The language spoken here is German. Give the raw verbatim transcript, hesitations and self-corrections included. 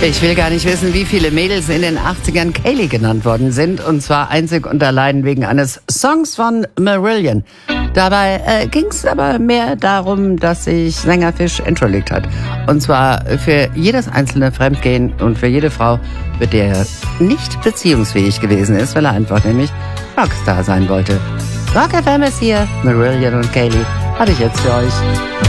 Ich will gar nicht wissen, wie viele Mädels in den achtzigern Kaylee genannt worden sind. Und zwar einzig und allein wegen eines Songs von Marillion. Dabei äh, ging es aber mehr darum, dass sich Sänger Fish entschuldigt hat. Und zwar für jedes einzelne Fremdgehen und für jede Frau, mit der er nicht beziehungsfähig gewesen ist, weil er einfach nämlich Rockstar sein wollte. Rock F M ist hier, Marillion und Kaylee, hatte ich jetzt für euch.